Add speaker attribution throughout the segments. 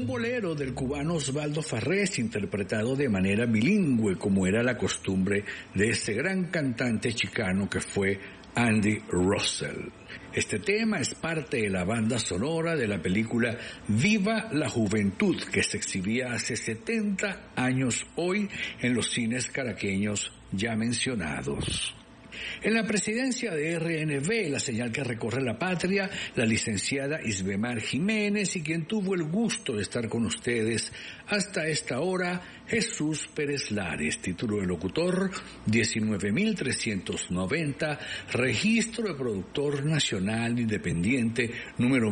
Speaker 1: un bolero del cubano Osvaldo Farrés, interpretado de manera bilingüe, como era la costumbre de ese gran cantante chicano que fue Andy Russell. Este tema es parte de la banda sonora de la película Viva la Juventud, que se exhibía hace 70 años hoy en los cines caraqueños ya mencionados. En la presidencia de RNB, la señal que recorre la patria, la licenciada Isbemar Jiménez, y quien tuvo el gusto de estar con ustedes hasta esta hora, Jesús Pérez Lares, título de locutor 19.390, registro de productor nacional independiente número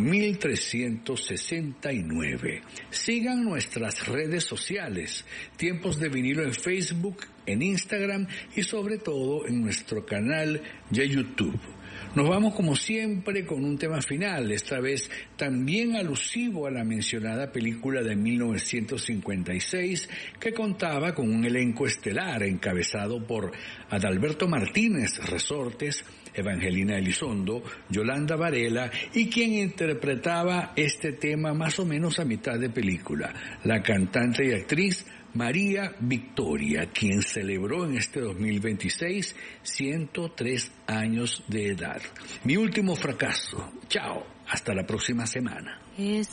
Speaker 1: 1369. Sigan nuestras redes sociales, Tiempos de Vinilo en Facebook, en Instagram y sobre todo en nuestro canal de YouTube. Nos vamos como siempre con un tema final, esta vez también alusivo a la mencionada película de 1956 que contaba con un elenco estelar encabezado por Adalberto Martínez Resortes, Evangelina Elizondo, Yolanda Varela y quien interpretaba este tema más o menos a mitad de película, la cantante y actriz María Victoria, quien celebró en este 2026 103 años de edad. Mi último fracaso. Chao, hasta la próxima semana.